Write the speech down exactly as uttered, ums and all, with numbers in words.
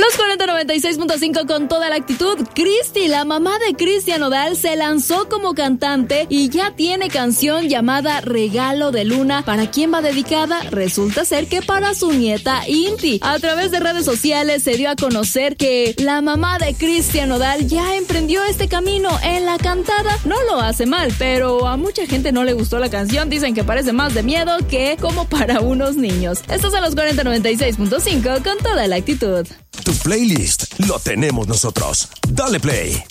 Los cuarenta noventa y seis punto cinco con toda la actitud. Cristi, la mamá de Cristian Nodal, se lanzó como cantante y ya tiene canción llamada Regalo de Luna. ¿Para quién va dedicada? Resulta ser que para su nieta Inti. A través de redes sociales se dio a conocer que la mamá de Cristian Nodal ya emprendió este camino en la cantada. No lo hace mal, pero a mucha gente no le gustó la canción. Dicen que parece más de miedo que como para unos niños. Estos son los cuarenta noventa y seis punto cinco con toda la actitud. Tu playlist lo tenemos nosotros. Dale play.